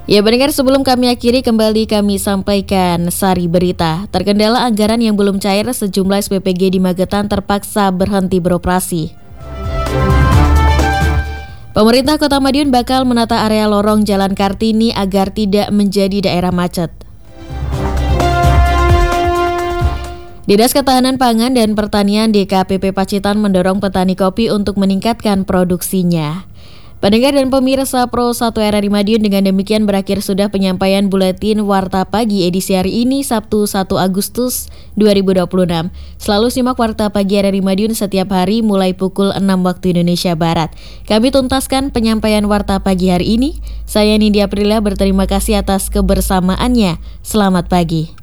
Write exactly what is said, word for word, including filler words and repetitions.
Ya pendengar, sebelum kami akhiri kembali kami sampaikan sari berita. Terkendala anggaran yang belum cair, sejumlah S P P G di Magetan terpaksa berhenti beroperasi. Pemerintah Kota Madiun bakal menata area lorong Jalan Kartini agar tidak menjadi daerah macet. Dinas Ketahanan Pangan dan Pertanian D K P P Pacitan mendorong petani kopi untuk meningkatkan produksinya. Pendengar dan pemirsa Pro satu R R I Madiun, dengan demikian berakhir sudah penyampaian buletin Warta Pagi edisi hari ini Sabtu satu Agustus dua ribu dua puluh enam. Selalu simak Warta Pagi R R I Madiun setiap hari mulai pukul enam waktu Indonesia Barat. Kami tuntaskan penyampaian Warta Pagi hari ini. Saya Nindya Aprilia berterima kasih atas kebersamaannya. Selamat pagi.